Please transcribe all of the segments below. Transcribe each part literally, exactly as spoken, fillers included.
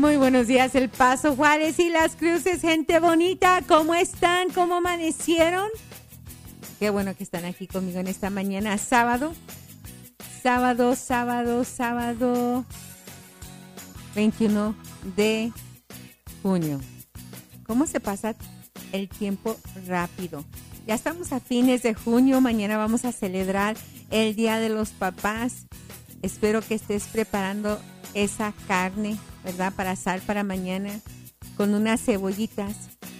Muy buenos días, El Paso, Juárez y Las Cruces, gente bonita, ¿cómo están? ¿Cómo amanecieron? Qué bueno que están aquí conmigo en esta mañana, sábado, sábado, sábado, sábado, veintiuno de junio. ¿Cómo se pasa el tiempo rápido? Ya estamos a fines de junio, mañana vamos a celebrar el Día de los Papás. Espero que estés preparando esa carne, ¿verdad? Para asar para mañana, con unas cebollitas,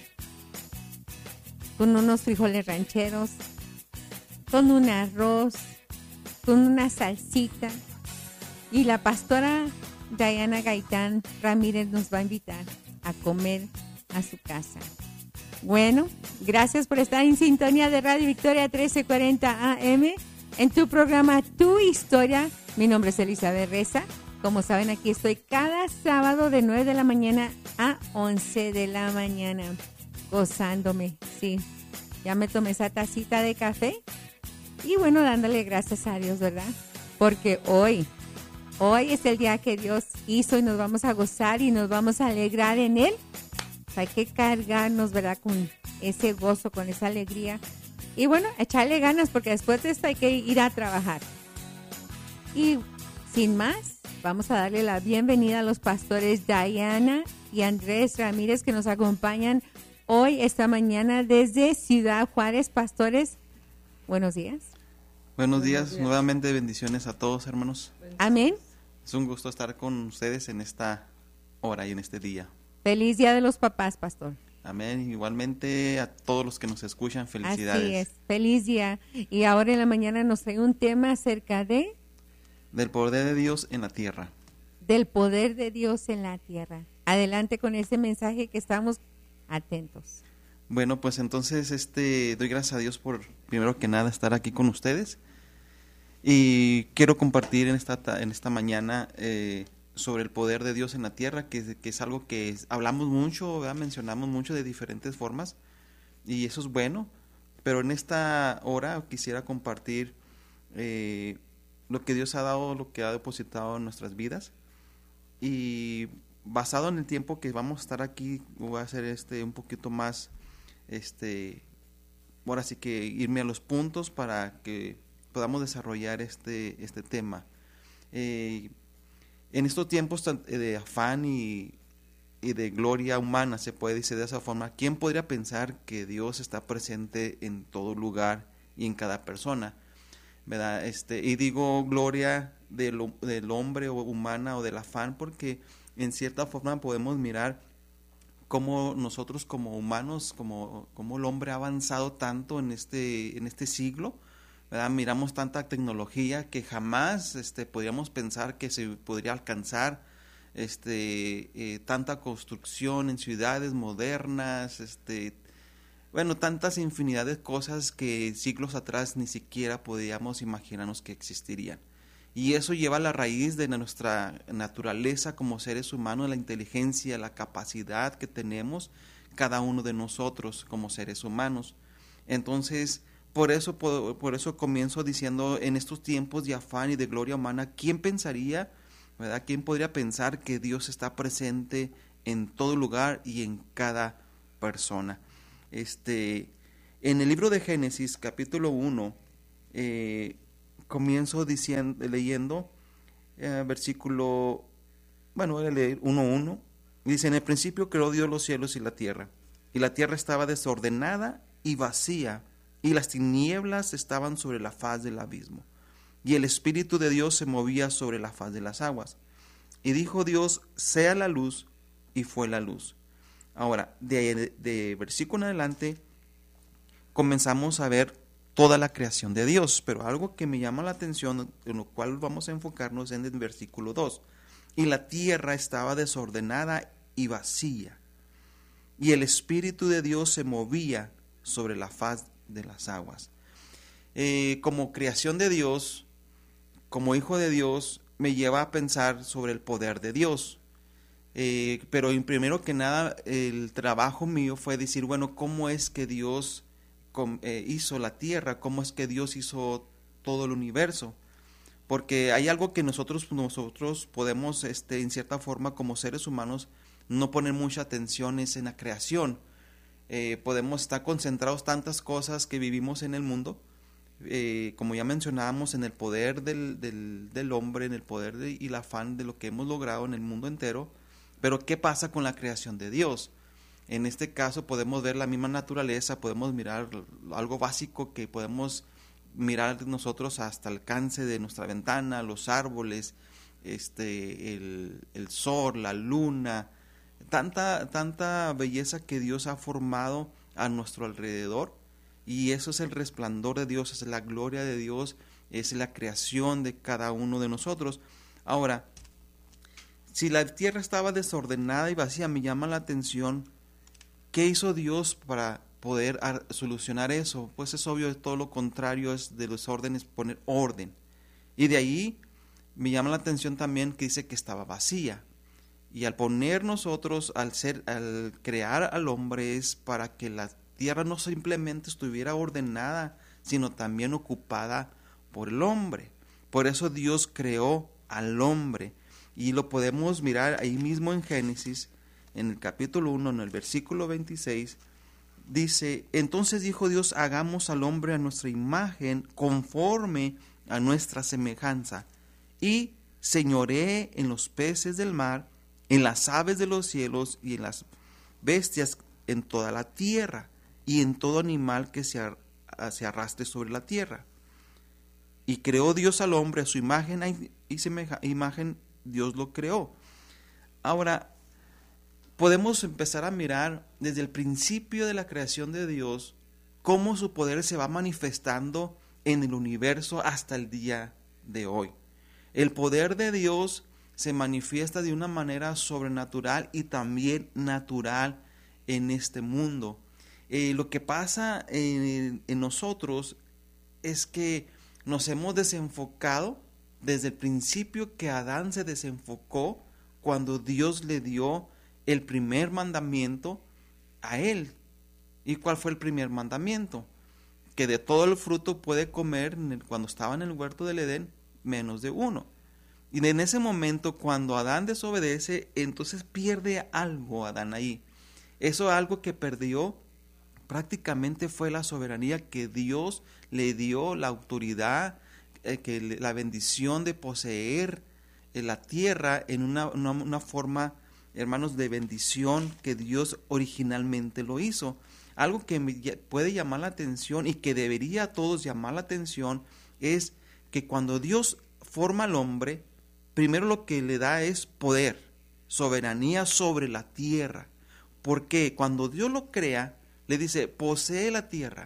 con unos frijoles rancheros, con un arroz, con una salsita. Y la pastora Diana Gaitán Ramírez nos va a invitar a comer a su casa. Bueno, gracias por estar en sintonía de Radio Victoria trece cuarenta A M en tu programa Tu Historia. Mi nombre es Elizabeth Reza. Como saben, aquí estoy cada sábado de nueve de la mañana a once de la mañana, gozándome, sí. Ya me tomé esa tacita de café y bueno, dándole gracias a Dios, ¿verdad? Porque hoy, hoy es el día que Dios hizo y nos vamos a gozar y nos vamos a alegrar en Él. Hay que cargarnos, ¿verdad? Con ese gozo, con esa alegría. Y bueno, echarle ganas porque después de esto hay que ir a trabajar. Y sin más, vamos a darle la bienvenida a los pastores Diana y Andrés Ramírez que nos acompañan hoy, esta mañana, desde Ciudad Juárez. Pastores, buenos días. Buenos días, buenos días. Nuevamente bendiciones a todos, hermanos. Amén. Es un gusto estar con ustedes en esta hora y en este día. Feliz Día de los Papás, pastor. Amén. Igualmente a todos los que nos escuchan, felicidades. Así es, feliz día. Y ahora en la mañana nos trae un tema acerca de... Del poder de Dios en la tierra. Del poder de Dios en la tierra. Adelante con ese mensaje que estamos atentos. Bueno, pues entonces este doy gracias a Dios por, primero que nada, estar aquí con ustedes. Y quiero compartir en esta, en esta mañana eh, sobre el poder de Dios en la tierra, que, que es algo que es, hablamos mucho, ¿verdad? Mencionamos mucho de diferentes formas, y eso es bueno. Pero en esta hora quisiera compartir eh, lo que Dios ha dado, lo que ha depositado en nuestras vidas, y basado en el tiempo que vamos a estar aquí, voy a hacer este un poquito más, este, ahora sí que irme a los puntos para que podamos desarrollar este, este tema. Eh, en estos tiempos de afán y, y de gloria humana, se puede decir de esa forma, ¿quién podría pensar que Dios está presente en todo lugar y en cada persona? ¿Verdad? Este, y digo gloria del, del hombre o humana o del afán porque en cierta forma podemos mirar cómo nosotros como humanos, como, como el hombre ha avanzado tanto en este, en este siglo, ¿verdad? Miramos tanta tecnología que jamás este, podríamos pensar que se podría alcanzar, este, eh, tanta construcción en ciudades modernas, este, bueno, tantas infinidad de cosas que siglos atrás ni siquiera podíamos imaginarnos que existirían. Y eso lleva a la raíz de nuestra naturaleza como seres humanos, la inteligencia, la capacidad que tenemos cada uno de nosotros como seres humanos. Entonces, por eso, por, por eso comienzo diciendo, en estos tiempos de afán y de gloria humana, ¿quién pensaría, verdad? ¿Quién podría pensar que Dios está presente en todo lugar y en cada persona? Este, en el libro de Génesis, capítulo uno, eh, comienzo diciendo, leyendo eh, versículo, bueno, voy a leer uno uno. Dice: en el principio creó Dios los cielos y la tierra, y la tierra estaba desordenada y vacía, y las tinieblas estaban sobre la faz del abismo, y el Espíritu de Dios se movía sobre la faz de las aguas. Y dijo Dios: sea la luz, y fue la luz. Ahora, de, de, de versículo en adelante, comenzamos a ver toda la creación de Dios, pero algo que me llama la atención, en lo cual vamos a enfocarnos en el versículo dos. Y la tierra estaba desordenada y vacía, y el Espíritu de Dios se movía sobre la faz de las aguas. Eh, como creación de Dios, como hijo de Dios, me lleva a pensar sobre el poder de Dios. Eh, pero primero que nada, el trabajo mío fue decir, bueno, ¿cómo es que Dios com, eh, hizo la tierra? ¿Cómo es que Dios hizo todo el universo? porque hay algo que nosotros, nosotros podemos, este, en cierta forma, como seres humanos, no poner mucha atención es en la creación. Eh, podemos estar concentrados tantas cosas que vivimos en el mundo, eh, como ya mencionábamos, en el poder del, del, del hombre, en el poder de, y el afán de lo que hemos logrado en el mundo entero, pero ¿qué pasa con la creación de Dios? En este caso podemos ver la misma naturaleza, podemos mirar algo básico que podemos mirar nosotros hasta el alcance de nuestra ventana, los árboles, este, el, el sol, la luna, tanta, tanta belleza que Dios ha formado a nuestro alrededor, y eso es el resplandor de Dios, es la gloria de Dios, es la creación de cada uno de nosotros. Ahora, si la tierra estaba desordenada y vacía, me llama la atención, ¿qué hizo Dios para poder solucionar eso? Pues es obvio, todo lo contrario es de los órdenes, poner orden. Y de ahí me llama la atención también que dice que estaba vacía. Y al poner nosotros, al ser, al crear al hombre, es para que la tierra no simplemente estuviera ordenada, sino también ocupada por el hombre. Por eso Dios creó al hombre. Y lo podemos mirar ahí mismo en Génesis, en el capítulo uno, en el versículo veintiséis, dice: entonces dijo Dios, hagamos al hombre a nuestra imagen, conforme a nuestra semejanza, y señoree en los peces del mar, en las aves de los cielos, y en las bestias, en toda la tierra, y en todo animal que se, ar- se arrastre sobre la tierra. Y creó Dios al hombre a su imagen y semeja- imagen Dios lo creó. Ahora, podemos empezar a mirar desde el principio de la creación de Dios cómo su poder se va manifestando en el universo hasta el día de hoy. El poder de Dios se manifiesta de una manera sobrenatural y también natural en este mundo. Eh, lo que pasa en, en nosotros es que nos hemos desenfocado desde el principio, que Adán se desenfocó cuando Dios le dio el primer mandamiento a él. ¿Y cuál fue el primer mandamiento? Que de todo el fruto puede comer cuando estaba en el huerto del Edén, menos de uno. Y en ese momento, cuando Adán desobedece, entonces pierde algo Adán ahí. Eso algo que perdió prácticamente fue la soberanía que Dios le dio, la autoridad, eh, que le, la bendición de poseer eh, la tierra en una, una, una forma, hermanos, de bendición que Dios originalmente lo hizo. Algo que me puede llamar la atención y que debería a todos llamar la atención es que cuando Dios forma al hombre, primero lo que le da es poder, soberanía sobre la tierra. Porque cuando Dios lo crea, le dice: posee la tierra,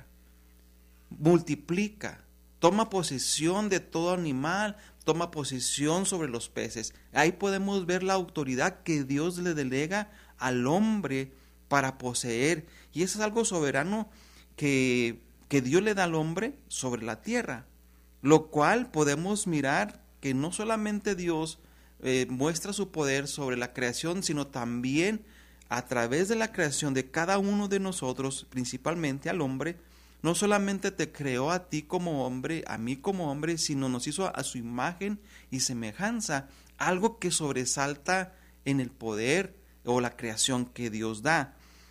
multiplica, toma posesión de todo animal, toma posesión sobre los peces. Ahí podemos ver la autoridad que Dios le delega al hombre para poseer. Y eso es algo soberano que, que Dios le da al hombre sobre la tierra. Lo cual podemos mirar que no solamente Dios eh, muestra su poder sobre la creación, sino también a través de la creación de cada uno de nosotros, principalmente al hombre. No solamente te creó a ti como hombre, a mí como hombre, sino nos hizo a su imagen y semejanza, algo que sobresalta en el poder o la creación que Dios da.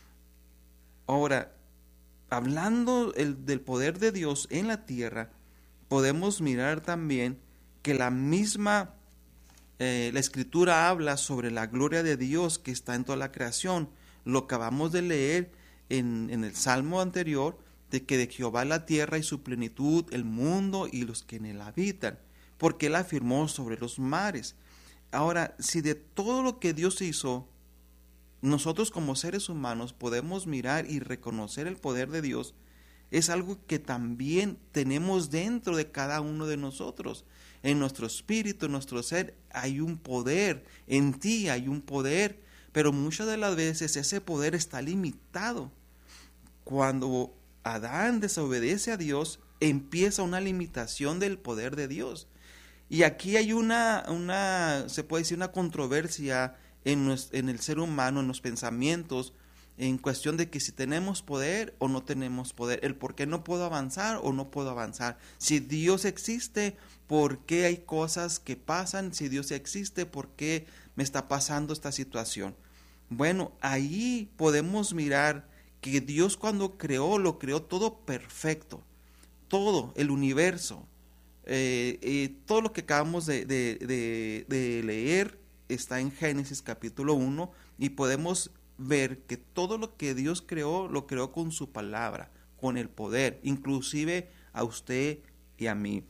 Ahora, hablando el, del poder de Dios en la tierra, podemos mirar también que la misma eh, la Escritura habla sobre la gloria de Dios que está en toda la creación. Lo acabamos de leer en, en el Salmo anterior, de que de Jehová es la tierra y su plenitud, el mundo y los que en él habitan, porque él afirmó sobre los mares. Ahora, si de todo lo que Dios hizo, nosotros como seres humanos podemos mirar y reconocer el poder de Dios, es algo que también tenemos dentro de cada uno de nosotros. En nuestro espíritu, en nuestro ser, hay un poder, en ti hay un poder, pero muchas de las veces ese poder está limitado. Cuando Adán desobedece a Dios, empieza una limitación del poder de Dios. Y aquí hay una, una se puede decir, una controversia en, nuestro, en el ser humano, en los pensamientos, en cuestión de que si tenemos poder o no tenemos poder, el por qué no puedo avanzar o no puedo avanzar. Si Dios existe, ¿por qué hay cosas que pasan? Si Dios existe, ¿por qué me está pasando esta situación? Bueno, ahí podemos mirar que Dios cuando creó, lo creó todo perfecto, todo el universo, eh, eh, todo lo que acabamos de, de, de, de leer está en Génesis capítulo uno, y podemos ver que todo lo que Dios creó, lo creó con su palabra, con el poder, inclusive a usted y a mí.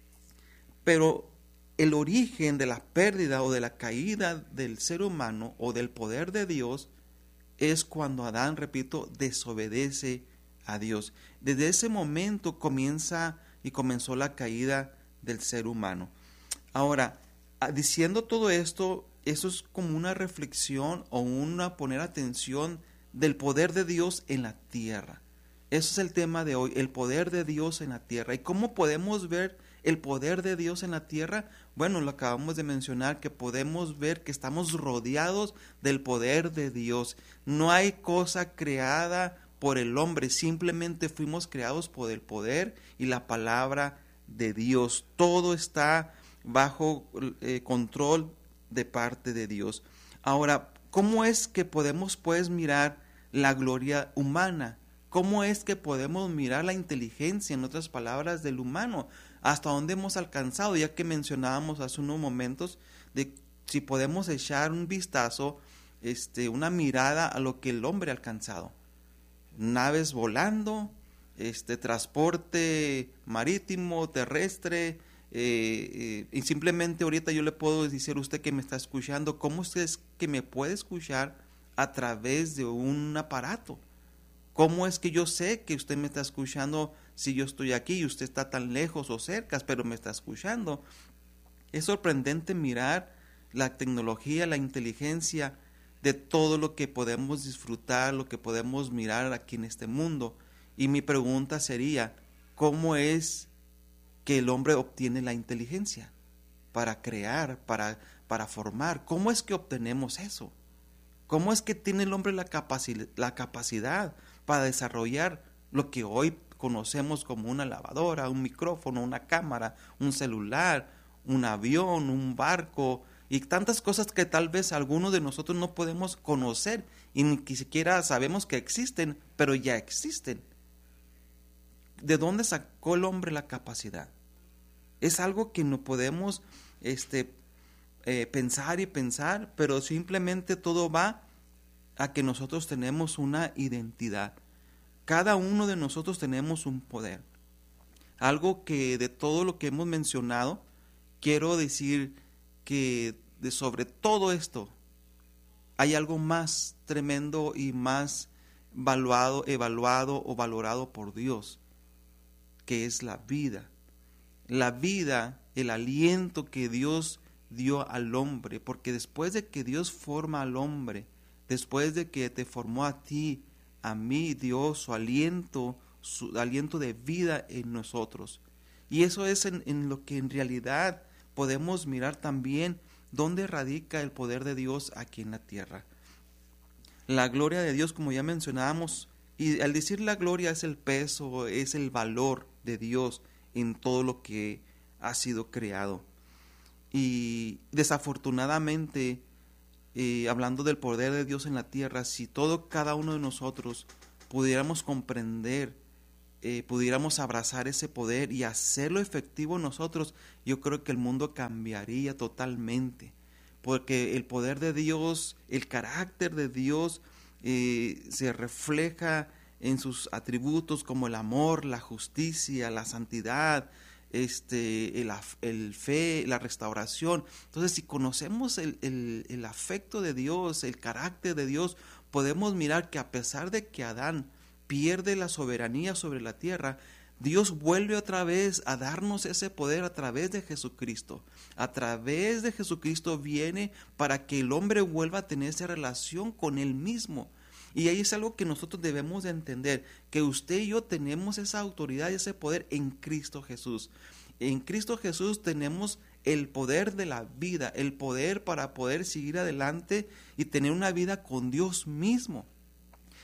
Pero el origen de la pérdida o de la caída del ser humano o del poder de Dios es cuando Adán, repito, desobedece a Dios. Desde ese momento comienza y comenzó la caída del ser humano. Ahora, diciendo todo esto, eso es como una reflexión o una poner atención del poder de Dios en la tierra. Eso es el tema de hoy, el poder de Dios en la tierra. ¿Y cómo podemos ver el poder de Dios en la tierra? Bueno, lo acabamos de mencionar, que podemos ver que estamos rodeados del poder de Dios. No hay cosa creada por el hombre, simplemente fuimos creados por el poder y la palabra de Dios. Todo está bajo eh, control de parte de Dios. Ahora, ¿cómo es que podemos pues mirar la gloria humana? ¿Cómo es que podemos mirar la inteligencia, en otras palabras, del humano? ¿Hasta dónde hemos alcanzado? Ya que mencionábamos hace unos momentos de si podemos echar un vistazo, este, una mirada a lo que el hombre ha alcanzado. Naves volando, este, transporte marítimo, terrestre, eh, eh, y simplemente ahorita yo le puedo decir a usted que me está escuchando, ¿cómo es que me puede escuchar a través de un aparato? ¿Cómo es que yo sé que usted me está escuchando si yo estoy aquí y usted está tan lejos o cerca, pero me está escuchando? Es sorprendente mirar la tecnología, la inteligencia de todo lo que podemos disfrutar, lo que podemos mirar aquí en este mundo. Y mi pregunta sería, ¿cómo es que el hombre obtiene la inteligencia para crear, para, para formar? ¿Cómo es que obtenemos eso? ¿Cómo es que tiene el hombre la, capaci- la capacidad para desarrollar lo que hoy conocemos como una lavadora, un micrófono, una cámara, un celular, un avión, un barco y tantas cosas que tal vez algunos de nosotros no podemos conocer y ni siquiera sabemos que existen, pero ya existen? ¿De dónde sacó el hombre la capacidad? Es algo que no podemos este, eh, pensar y pensar, pero simplemente todo va a que nosotros tenemos una identidad. Cada uno de nosotros tenemos un poder. Algo que de todo lo que hemos mencionado, quiero decir que de sobre todo esto hay algo más tremendo y más valuado, evaluado o valorado por Dios, que es la vida. La vida, el aliento que Dios dio al hombre, porque después de que Dios forma al hombre, después de que te formó a ti, a mí, dio su aliento, su aliento de vida en nosotros. Y eso es en, en lo que en realidad podemos mirar también dónde radica el poder de Dios aquí en la tierra. La gloria de Dios, como ya mencionábamos, y al decir la gloria es el peso, es el valor de Dios en todo lo que ha sido creado. Y desafortunadamente, eh, hablando del poder de Dios en la tierra, si todo cada uno de nosotros pudiéramos comprender, eh, pudiéramos abrazar ese poder y hacerlo efectivo nosotros, yo creo que el mundo cambiaría totalmente, porque el poder de Dios, el carácter de Dios eh, se refleja en sus atributos como el amor, la justicia, la santidad, este, el, el fe, la restauración. Entonces, si conocemos el, el, el afecto de Dios, el carácter de Dios, podemos mirar que a pesar de que Adán pierde la soberanía sobre la tierra, Dios vuelve otra vez a darnos ese poder a través de Jesucristo. A través de Jesucristo viene para que el hombre vuelva a tener esa relación con Él mismo. Y ahí es algo que nosotros debemos de entender, que usted y yo tenemos esa autoridad y ese poder en Cristo Jesús. En Cristo Jesús tenemos el poder de la vida, el poder para poder seguir adelante y tener una vida con Dios mismo.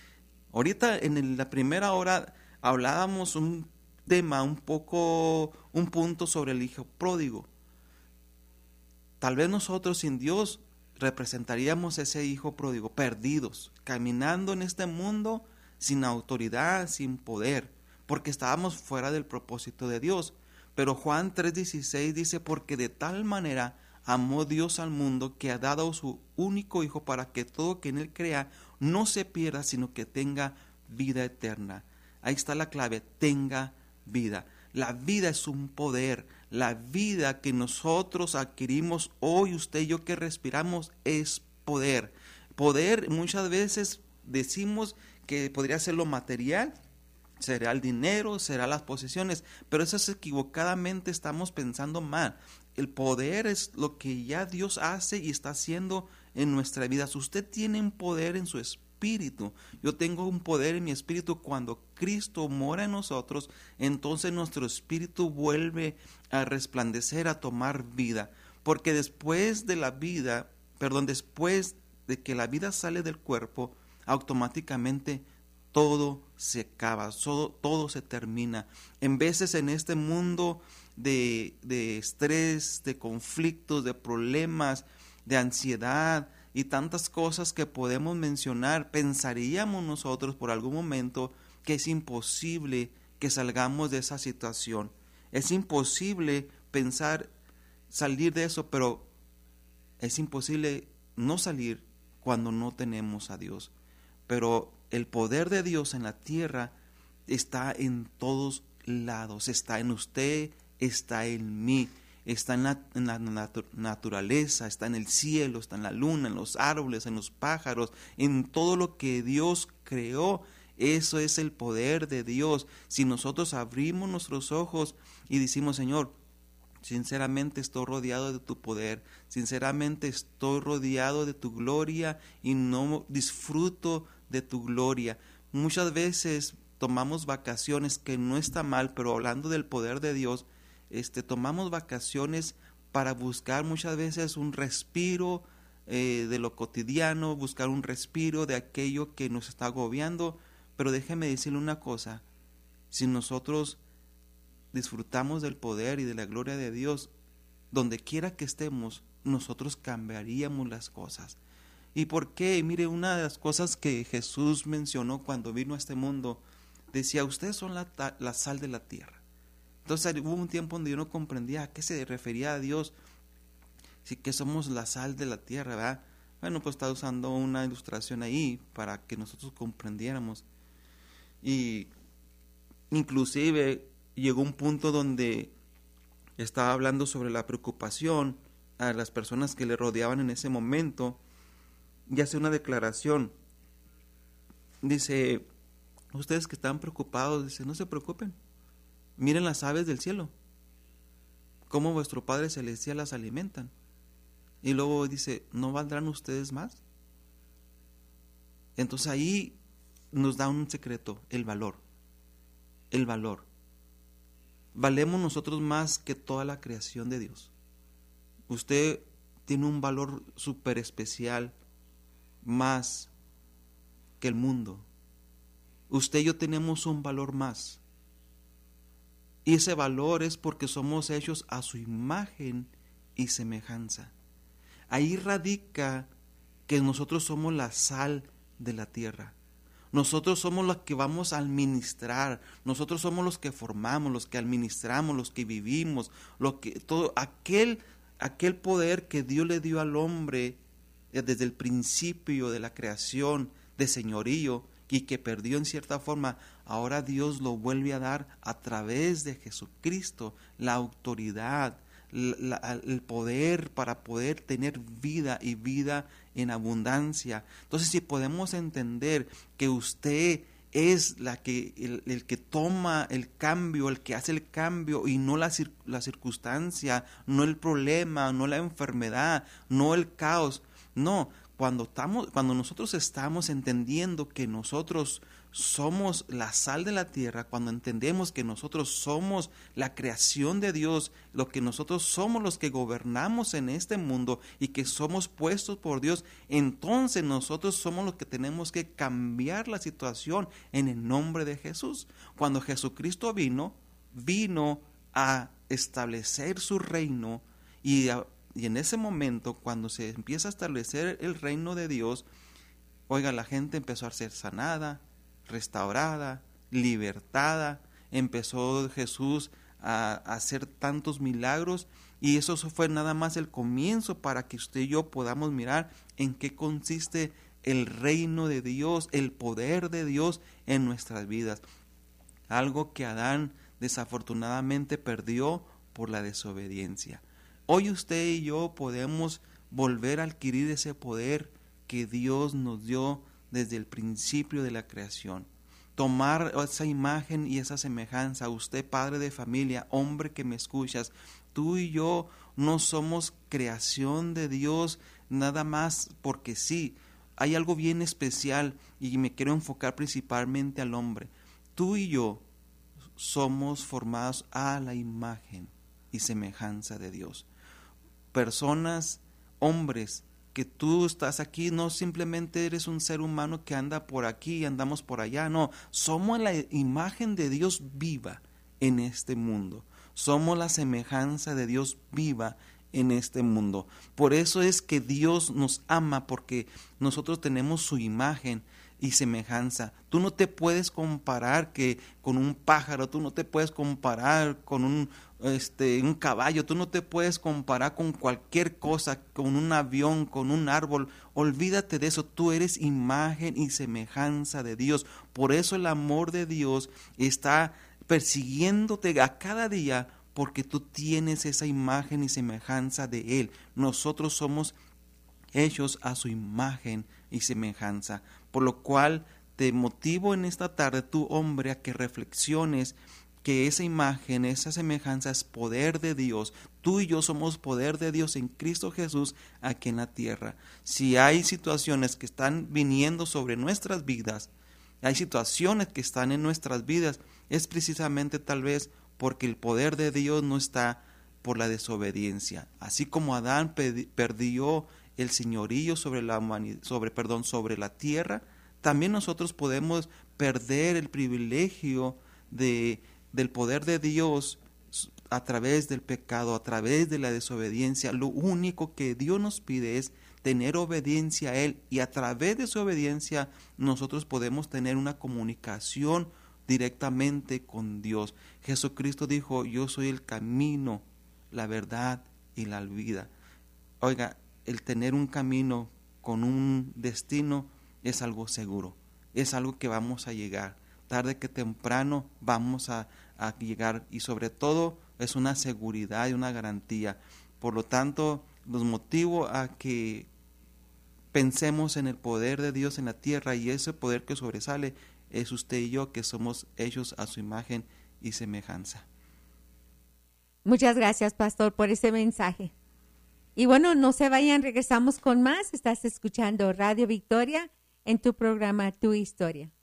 Ahorita en el- la primera hora hablábamos un tema, un poco, un punto sobre el hijo pródigo. Tal vez nosotros sin Dios representaríamos ese hijo pródigo, perdidos, caminando en este mundo sin autoridad, sin poder, porque estábamos fuera del propósito de Dios. Pero Juan tres dieciséis dice, porque de tal manera amó Dios al mundo que ha dado su único hijo para que todo que en él crea no se pierda, sino que tenga vida eterna. Ahí está la clave, tenga vida. La vida es un poder. La vida que nosotros adquirimos hoy, usted y yo que respiramos, es poder. Poder, muchas veces decimos que podría ser lo material, será el dinero, será las posesiones, pero eso es equivocadamente, estamos pensando mal. El poder es lo que ya Dios hace y está haciendo en nuestra vida. Si usted tiene un poder en su espíritu, yo tengo un poder en mi espíritu. Cuando Cristo mora en nosotros, entonces nuestro espíritu vuelve a resplandecer, a tomar vida. Porque después de la vida, perdón, después de que la vida sale del cuerpo, automáticamente todo se acaba, todo, todo se termina. En veces en este mundo de, de estrés, de conflictos, de problemas, de ansiedad y tantas cosas que podemos mencionar, pensaríamos nosotros por algún momento que es imposible que salgamos de esa situación. Es imposible pensar salir de eso, pero es imposible no salir cuando no tenemos a Dios. Pero el poder de Dios en la tierra está en todos lados, está en usted, está en mí, está en la, en la natu- naturaleza, está en el cielo, está en la luna, en los árboles, en los pájaros, en todo lo que Dios creó. Eso es el poder de Dios. Si nosotros abrimos nuestros ojos y decimos, Señor, sinceramente estoy rodeado de tu poder, sinceramente estoy rodeado de tu gloria y no disfruto de tu gloria. Muchas veces tomamos vacaciones, que no está mal, pero hablando del poder de Dios, este, tomamos vacaciones para buscar muchas veces un respiro eh, de lo cotidiano, buscar un respiro de aquello que nos está agobiando. Pero déjeme decirle una cosa, si nosotros disfrutamos del poder y de la gloria de Dios, donde quiera que estemos, nosotros cambiaríamos las cosas. ¿Y por qué? Mire, una de las cosas que Jesús mencionó cuando vino a este mundo, decía, ustedes son la, la sal de la tierra. Entonces hubo un tiempo donde yo no comprendía a qué se refería a Dios, si que somos la sal de la tierra, ¿verdad? Bueno, pues está usando una ilustración ahí para que nosotros comprendiéramos. Y inclusive llegó un punto donde estaba hablando sobre la preocupación a las personas que le rodeaban en ese momento y hace una declaración. Dice, ustedes que están preocupados, dice, no se preocupen, miren las aves del cielo, cómo vuestro Padre Celestial las alimentan. Y luego dice, ¿no valdrán ustedes más? Entonces ahí nos da un secreto, el valor, el valor. Valemos nosotros más que toda la creación de Dios. Usted tiene un valor súper especial, más que el mundo. Usted y yo tenemos un valor más. Y ese valor es porque somos hechos a su imagen y semejanza. Ahí radica que nosotros somos la sal de la tierra. Nosotros somos los que vamos a administrar, nosotros somos los que formamos, los que administramos, los que vivimos, lo que todo aquel aquel poder que Dios le dio al hombre desde el principio de la creación de señorío y que perdió en cierta forma, ahora Dios lo vuelve a dar a través de Jesucristo, la autoridad, la, el poder para poder tener vida y vida en abundancia. Entonces, si podemos entender que usted es la que el, el que toma el cambio, el que hace el cambio y no la, la circunstancia, no el problema, no la enfermedad, no el caos, no. cuando, estamos, cuando nosotros estamos entendiendo que nosotros somos la sal de la tierra, cuando entendemos que nosotros somos la creación de Dios, lo que nosotros somos los que gobernamos en este mundo y que somos puestos por Dios, entonces nosotros somos los que tenemos que cambiar la situación en el nombre de Jesús. Cuando Jesucristo vino, vino a establecer su reino y, a, y en ese momento, cuando se empieza a establecer el reino de Dios, oiga, la gente empezó a ser sanada, restaurada, libertada, empezó Jesús a, a hacer tantos milagros, y eso fue nada más el comienzo para que usted y yo podamos mirar en qué consiste el reino de Dios, el poder de Dios en nuestras vidas. Algo que Adán desafortunadamente perdió por la desobediencia. Hoy usted y yo podemos volver a adquirir ese poder que Dios nos dio desde el principio de la creación. Tomar esa imagen y esa semejanza. Usted, padre de familia, hombre que me escuchas, tú y yo no somos creación de Dios nada más porque sí. Hay algo bien especial y me quiero enfocar principalmente al hombre. Tú y yo somos formados a la imagen y semejanza de Dios. Personas, hombres, que tú estás aquí, no simplemente eres un ser humano que anda por aquí y andamos por allá, no, somos la imagen de Dios viva en este mundo, somos la semejanza de Dios viva en este mundo. Por eso es que Dios nos ama, porque nosotros tenemos su imagen y semejanza. Tú no te puedes comparar que con un pájaro, tú no te puedes comparar con un, este, un caballo, tú no te puedes comparar con cualquier cosa, con un avión, con un árbol. Olvídate de eso, tú eres imagen y semejanza de Dios. Por eso el amor de Dios está persiguiéndote a cada día, porque tú tienes esa imagen y semejanza de Él. Nosotros somos hechos a su imagen y semejanza, por lo cual te motivo en esta tarde, tú hombre, a que reflexiones que esa imagen, esa semejanza es poder de Dios. Tú y yo somos poder de Dios en Cristo Jesús aquí en la tierra. Si hay situaciones que están viniendo sobre nuestras vidas, hay situaciones que están en nuestras vidas, es precisamente tal vez porque el poder de Dios no está por la desobediencia. Así como Adán perdió el señorío sobre la humanidad, sobre, perdón, sobre la tierra, también nosotros podemos perder el privilegio de, del poder de Dios a través del pecado, a través de la desobediencia. Lo único que Dios nos pide es tener obediencia a Él, y a través de su obediencia nosotros podemos tener una comunicación directamente con Dios. Jesucristo dijo: yo soy el camino, la verdad y la vida. Oiga, el tener un camino con un destino es algo seguro, es algo que vamos a llegar, tarde que temprano vamos a, a llegar, y sobre todo es una seguridad y una garantía. Por lo tanto, los motivo a que pensemos en el poder de Dios en la tierra, y ese poder que sobresale es usted y yo, que somos hechos a su imagen y semejanza. Muchas gracias, pastor, por ese mensaje. Y bueno, no se vayan, regresamos con más. Estás escuchando Radio Victoria en tu programa Tu Historia.